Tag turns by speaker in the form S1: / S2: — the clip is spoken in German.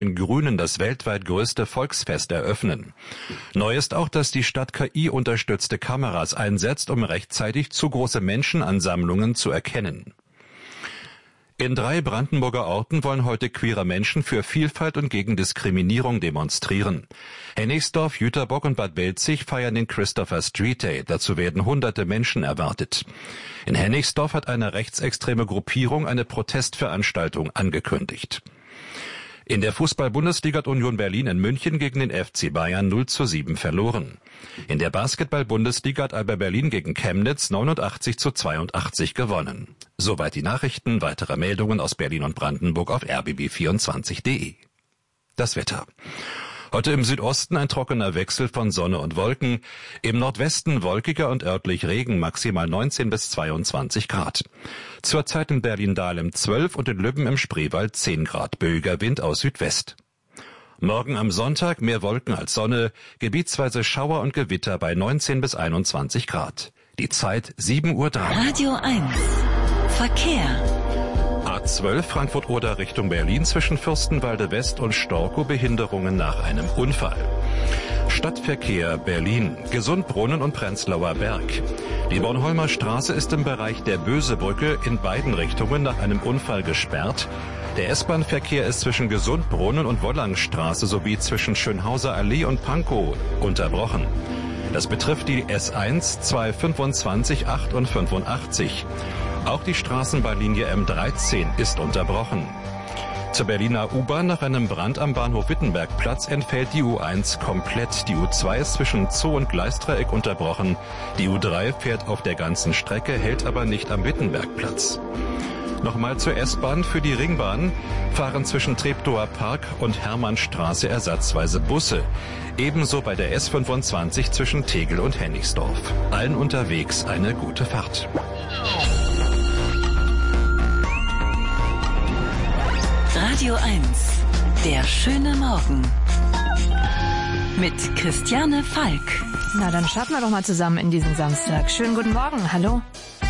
S1: in Grünen das weltweit größte Volksfest eröffnen. Neu ist auch, dass die Stadt KI-unterstützte Kameras einsetzt, um rechtzeitig zu große Menschenansammlungen zu erkennen. In 3 Brandenburger Orten wollen heute queere Menschen für Vielfalt und gegen Diskriminierung demonstrieren. Hennigsdorf, Jüterbock und Bad Belzig feiern den Christopher Street Day. Dazu werden hunderte Menschen erwartet. In Hennigsdorf hat eine rechtsextreme Gruppierung eine Protestveranstaltung angekündigt. In der Fußball-Bundesliga hat Union Berlin in München gegen den FC Bayern 0:7 verloren. In der Basketball-Bundesliga hat Alba Berlin gegen Chemnitz 89:82 gewonnen. Soweit die Nachrichten. Weitere Meldungen aus Berlin und Brandenburg auf rbb24.de. Das Wetter. Heute im Südosten ein trockener Wechsel von Sonne und Wolken. Im Nordwesten wolkiger und örtlich Regen, maximal 19 bis 22 Grad. Zurzeit in Berlin-Dahlem 12 und in Lübben im Spreewald 10 Grad. Böiger Wind aus Südwest. Morgen am Sonntag mehr Wolken als Sonne, gebietsweise Schauer und Gewitter bei 19 bis 21 Grad. Die Zeit 7:03 Uhr.
S2: Radio 1. Verkehr.
S1: A12 Frankfurt-Oder Richtung Berlin zwischen Fürstenwalde West und Storkow Behinderungen nach einem Unfall. Stadtverkehr Berlin, Gesundbrunnen und Prenzlauer Berg. Die Bornholmer Straße ist im Bereich der Bösebrücke in beiden Richtungen nach einem Unfall gesperrt. Der S-Bahn-Verkehr ist zwischen Gesundbrunnen und Wollangstraße sowie zwischen Schönhauser Allee und Pankow unterbrochen. Das betrifft die S1, 225, 8 und 85. Auch die Straßenbahnlinie M13 ist unterbrochen. Zur Berliner U-Bahn nach einem Brand am Bahnhof Wittenbergplatz entfällt die U1 komplett. Die U2 ist zwischen Zoo und Gleisdreieck unterbrochen. Die U3 fährt auf der ganzen Strecke, hält aber nicht am Wittenbergplatz. Nochmal zur S-Bahn. Für die Ringbahn fahren zwischen Treptower Park und Hermannstraße ersatzweise Busse. Ebenso bei der S25 zwischen Tegel und Hennigsdorf. Allen unterwegs eine gute Fahrt.
S2: Radio 1, der schöne Morgen. Mit Christiane Falk.
S3: Na, dann starten wir doch mal zusammen in diesen Samstag. Schönen guten Morgen, hallo.